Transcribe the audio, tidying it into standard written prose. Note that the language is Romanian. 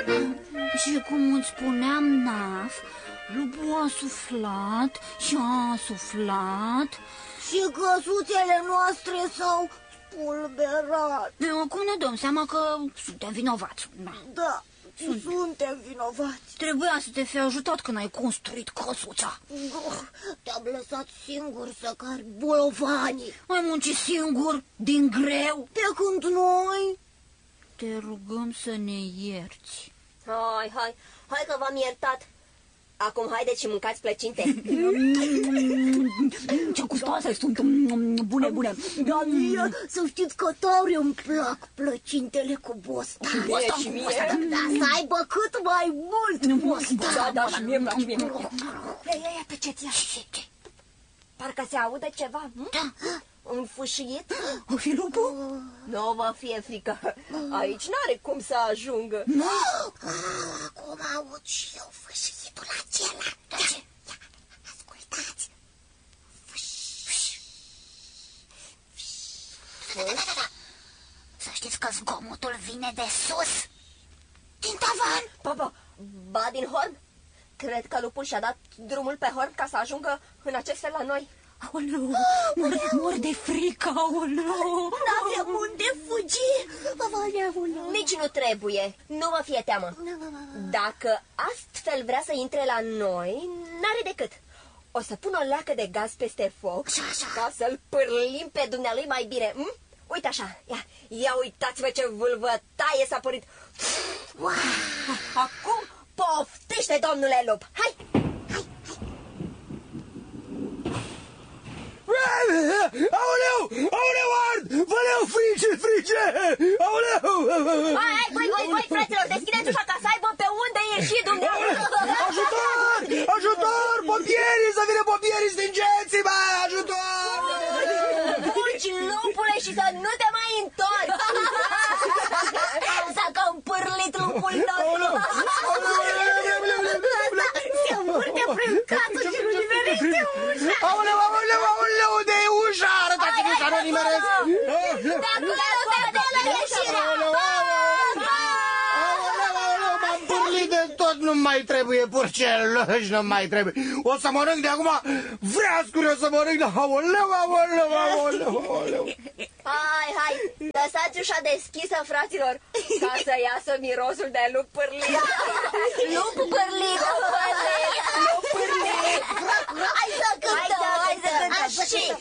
Și cum îți spuneam, Naf, lupul a suflat și a suflat. Și căsuțele noastre s-au spulberat. Acum ne dăm seama că suntem vinovați. Da, suntem vinovați. Trebuia să te fi ajutat când ai construit căsuța. Te-am lăsat singur să cari bolovanii. Ai muncit singur, din greu. Pe când noi... Te rugăm să ne ierți. Hai că v-am iertat. Acum haideți și mâncați plăcinte. Ce gustoase sunt, bune. Da, mie, să știți că tare îmi plac plăcintele cu bostan. Și mie. Da, să aibă cât mai mult bostan. Da, și mie. Ia, tăceți, ia. Parcă se aude ceva. Da. Un fâșiet. O fi lupul? Nu vă fie frică. Aici n-are cum să ajungă. Acum aud și eu fâșietul acela. Ce? Ascultați. Să știți că zgomotul vine de sus. Din tavan. Ba din horn. Cred că lupul și-a dat drumul pe horn ca să ajungă în acest fel la noi. Aoleu, mor de frică, aoleu. N-avem unde fugi. Nici nu trebuie, nu vă fie teamă. Dacă astfel vrea să intre la noi, n-are decât. O să pun o leacă de gaz peste foc ca să-l pârlim pe dumnealui mai bine. Uite așa, ia uitați-vă ce vâlvă taie s-a părit. Acum poftește, domnule lup. Hai! Aoleu, ard! Văleu, frice! Aoleu! Hai, voi, fraților, deschideți ușa ca să aibă pe unde ieși dumneavoastră. Ajutor! Pompierii, să vină pompierii, stingeți-mă! Ajutor! Fugi, lupule, și să nu te mai întorci. S-a cam pârlit lupul nostru. Se învârte prin casă și nu nimerește ușa. Aoleu, unde e ușa? Arătați-mi ușa, nu nimeresc! De acolo, ieșirea. M-am pârlit de tot, nu mai trebuie purceloși, nu mai trebuie. O să mănânc de acum vreascuri, o să mănânc de... Aoleu! Hai, lăsați ușa deschisă, fraților, ca să iasă mirosul de lup pârlit. Lup pârlit. Hai să cântăm.